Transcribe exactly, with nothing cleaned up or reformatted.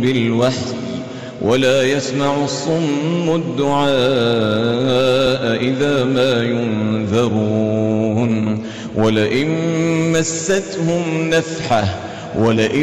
بالوحي ولا يسمع الصم الدعاء إذا ما ينذرون ولئن مستهم نفحة ولئن